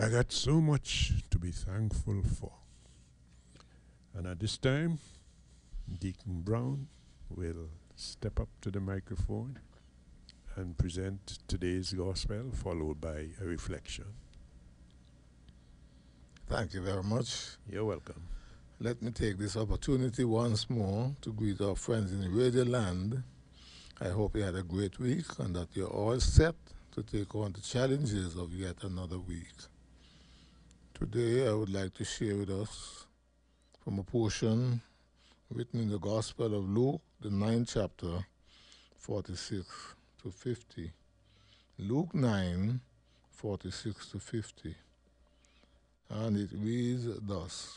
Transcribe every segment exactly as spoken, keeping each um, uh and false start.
I got so much to be thankful for. And at this time, Deacon Brown will step up to the microphone and present today's gospel, followed by a reflection. Thank you very much. You're welcome. Let me take this opportunity once more to greet our friends in Radio Land. I hope you had a great week and that you're all set to take on the challenges of yet another week. Today, I would like to share with us from a portion written in the Gospel of Luke, the ninth chapter, forty-six to fifty. Luke nine, forty-six to fifty. And it reads thus.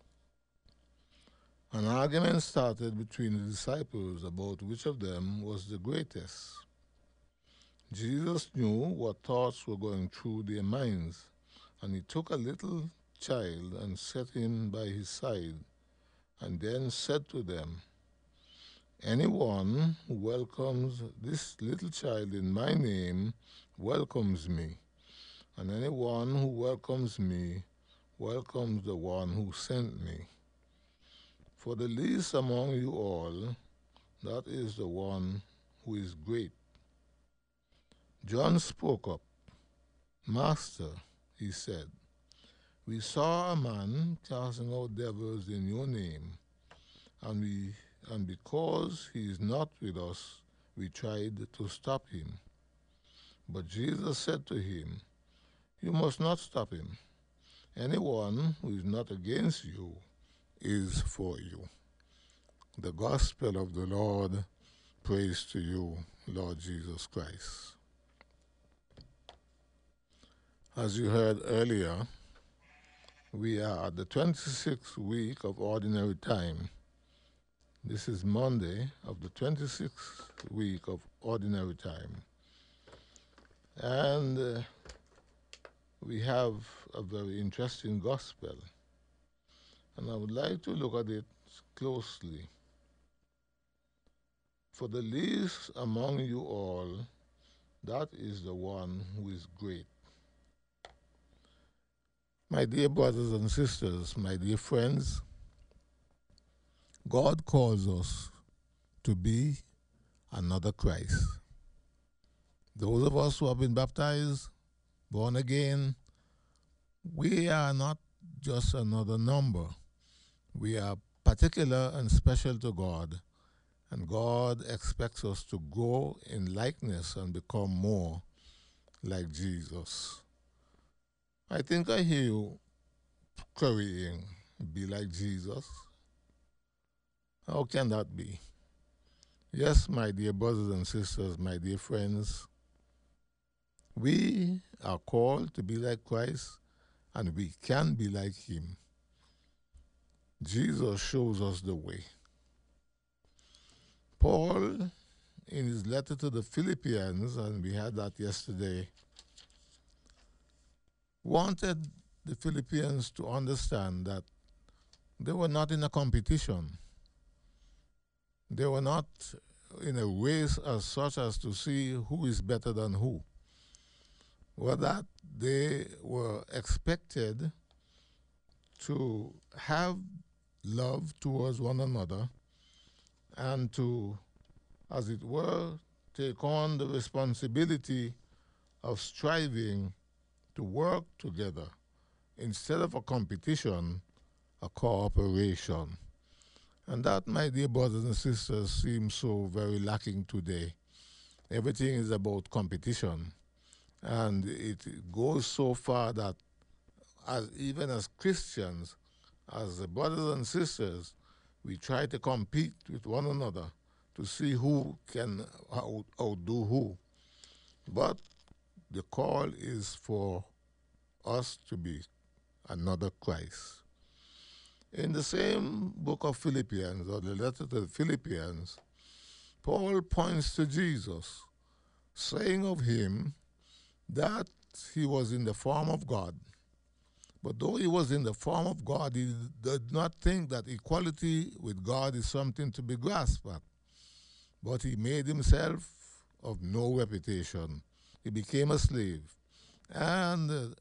An argument started between the disciples about which of them was the greatest. Jesus knew what thoughts were going through their minds, and he took a little child and set him by his side, and then said to them, Anyone who welcomes this little child in my name welcomes me, and anyone who welcomes me welcomes the one who sent me. For the least among you all, that is the one who is great. John spoke up. Master, he said, we saw a man casting out devils in your name, and we and because he is not with us, we tried to stop him. But Jesus said to him, You must not stop him. Anyone who is not against you is for you. The gospel of the Lord. Praise to you, Lord Jesus Christ. As you heard earlier, we are at the twenty-sixth week of ordinary time. This is Monday of the twenty-sixth week of ordinary time. And uh, we have a very interesting gospel. And I would like to look at it closely. For the least among you all, that is the one who is great. My dear brothers and sisters, my dear friends, God calls us to be another Christ. Those of us who have been baptized, born again, we are not just another number. We are particular and special to God, and God expects us to grow in likeness and become more like Jesus. I think I hear you querying, be like Jesus. How can that be? Yes, my dear brothers and sisters, my dear friends, we are called to be like Christ, and we can be like him. Jesus shows us the way. Paul, in his letter to the Philippians, and we had that yesterday, wanted the Philippians to understand that they were not in a competition. They were not in a race as such as to see who is better than who. Well, that they were expected to have love towards one another and to, as it were, take on the responsibility of striving to work together. Instead of a competition, a cooperation. And that, my dear brothers and sisters, seems so very lacking today. Everything is about competition. And it goes so far that as even as Christians, as brothers and sisters, we try to compete with one another to see who can out- outdo who. But the call is for us to be another Christ. In the same book of Philippians, or the letter to the Philippians, Paul points to Jesus, saying of him that he was in the form of God. But though he was in the form of God, he did not think that equality with God is something to be grasped at. But he made himself of no reputation. He became a slave. And uh,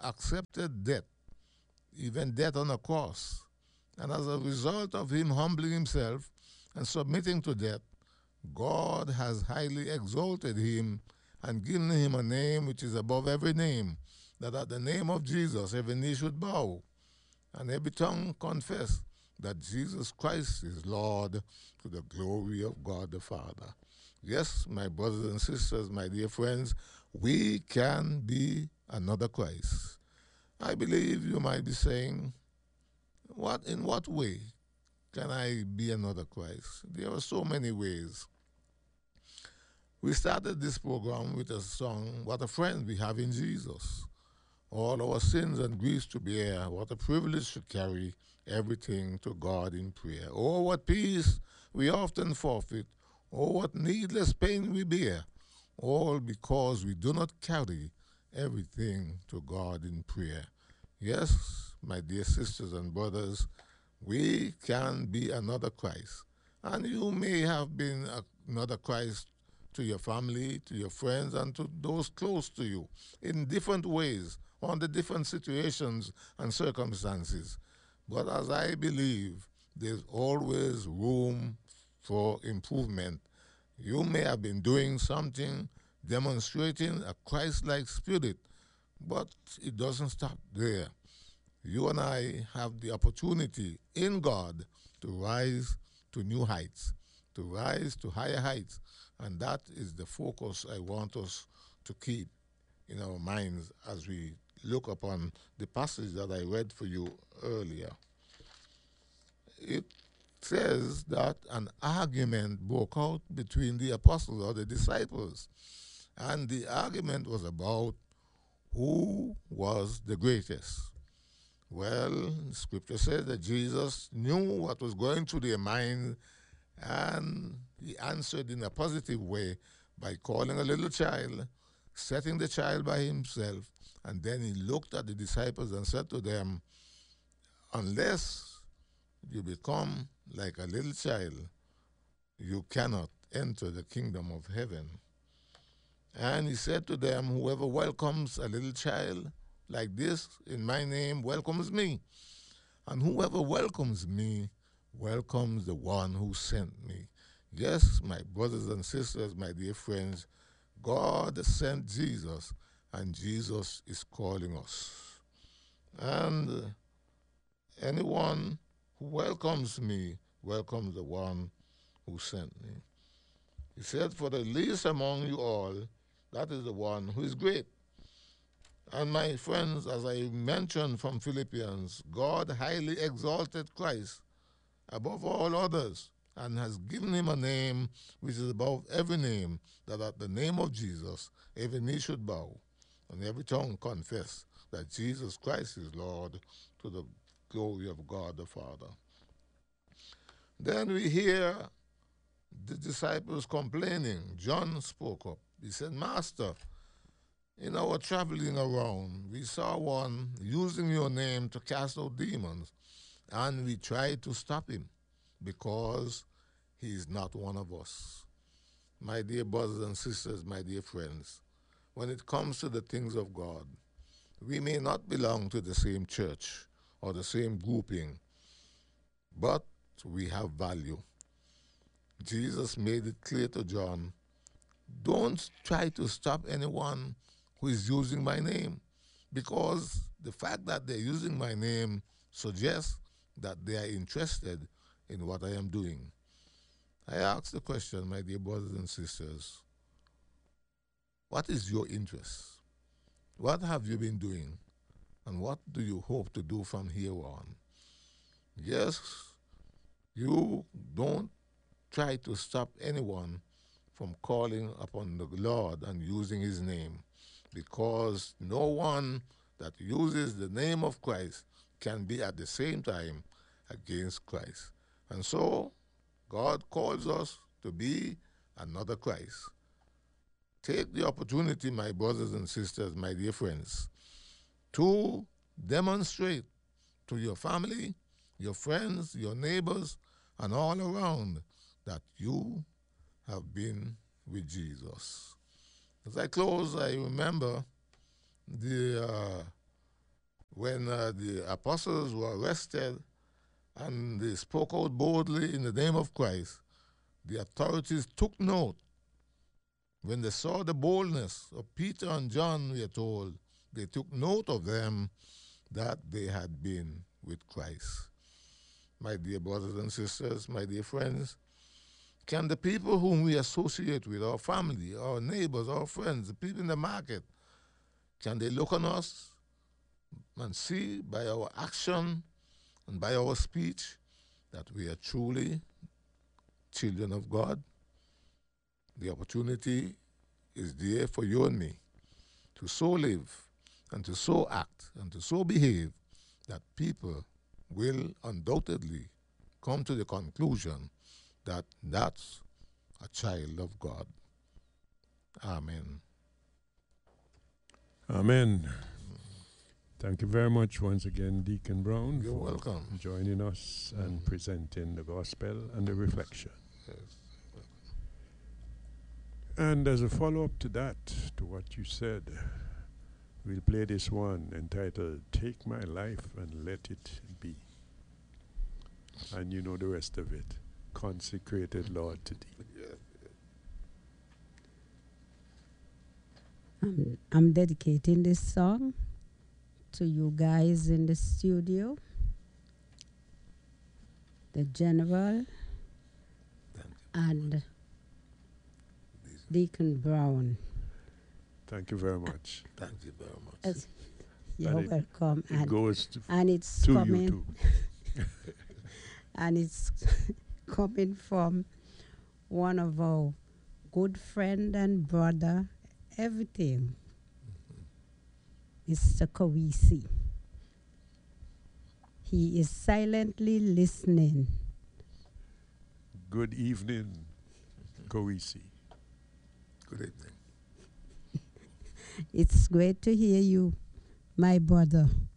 accepted death, even death on a cross. And as a result of him humbling himself and submitting to death, God has highly exalted him and given him a name which is above every name, that at the name of Jesus every knee should bow and every tongue confess that Jesus Christ is Lord, to the glory of God the Father. Yes, my brothers and sisters, my dear friends, we can be another Christ. I believe you might be saying, what, in what way can I be another Christ? There are so many ways. We started this program with a song, What a Friend We Have in Jesus. All our sins and griefs to bear, what a privilege to carry everything to God in prayer. Oh, what peace we often forfeit. Oh, what needless pain we bear. All because we do not carry everything to God in prayer. Yes, my dear sisters and brothers, we can be another Christ. And you may have been another Christ to your family, to your friends, and to those close to you in different ways, under different situations and circumstances. But as I believe, there's always room for improvement. You may have been doing something demonstrating a Christ-like spirit, but it doesn't stop there. You and I have the opportunity in God to rise to new heights, to rise to higher heights, and that is the focus I want us to keep in our minds as we look upon the passage that I read for you earlier. It says that an argument broke out between the apostles or the disciples, and the argument was about who was the greatest. Well, Scripture says that Jesus knew what was going through their mind, and he answered in a positive way by calling a little child, setting the child by himself, and then he looked at the disciples and said to them, unless you become like a little child, you cannot enter the kingdom of heaven. And he said to them, whoever welcomes a little child like this in my name welcomes me. And whoever welcomes me welcomes the one who sent me. Yes, my brothers and sisters, my dear friends, God sent Jesus, and Jesus is calling us. And anyone who welcomes me welcomes the one who sent me. He said, for the least among you all, that is the one who is great. And my friends, as I mentioned from Philippians, God highly exalted Christ above all others and has given him a name which is above every name, that at the name of Jesus every knee should bow and every tongue confess that Jesus Christ is Lord, to the glory of God the Father. Then we hear the disciples complaining. John spoke up. He said, Master, in our traveling around, we saw one using your name to cast out demons, and we tried to stop him because he is not one of us. My dear brothers and sisters, my dear friends, when it comes to the things of God, we may not belong to the same church or the same grouping, but we have value. Jesus made it clear to John, don't try to stop anyone who is using my name, because the fact that they're using my name suggests that they are interested in what I am doing. I ask the question, my dear brothers and sisters, what is your interest? What have you been doing? And what do you hope to do from here on? Yes, you don't try to stop anyone from calling upon the Lord and using his name, because no one that uses the name of Christ can be at the same time against Christ. And so God calls us to be another Christ. Take the opportunity, my brothers and sisters, my dear friends, to demonstrate to your family, your friends, your neighbors, and all around that you have been with Jesus. As I close, I remember the uh, when uh, the apostles were arrested and they spoke out boldly in the name of Christ, the authorities took note. When they saw the boldness of Peter and John, we are told, they took note of them that they had been with Christ. My dear brothers and sisters, my dear friends, can the people whom we associate with, our family, our neighbors, our friends, the people in the market, can they look on us and see by our action and by our speech that we are truly children of God? The opportunity is there for you and me to so live and to so act and to so behave that people will undoubtedly come to the conclusion that that's a child of God. Amen. Amen. Thank you very much once again, Deacon Brown, You're for welcome. joining us and Mm. presenting the gospel and the reflection. Yes. And as a follow-up to that, to what you said, we'll play this one entitled Take My Life and Let It Be. And you know the rest of it. Consecrated, Lord, to thee. Yes. I'm, I'm dedicating this song to you guys in the studio, the General, Thank you. and Deacon Brown. Thank you very much. Thank you very much. As- You're And it- welcome. It And, goes to, and it's to you coming, too. and it's coming from one of our good friend and brother, everything, Mister Kawisi. He is silently listening. Good evening, Kawisi. Good evening. It's great to hear you, my brother.